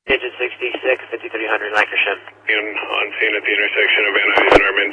Digit 66, 5300 Lancashire. On scene at the intersection of Van Nuys and Armenia.